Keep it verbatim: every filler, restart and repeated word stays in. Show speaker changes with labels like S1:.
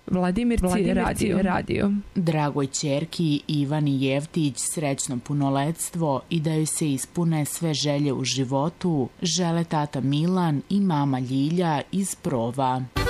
S1: Vladimir Ci radio. radio.
S2: Dragoj ćerki Ivani Jevtić srećno punoletstvo i da joj se ispune sve želje u životu žele tata Milan i mama Ljilja iz Prova.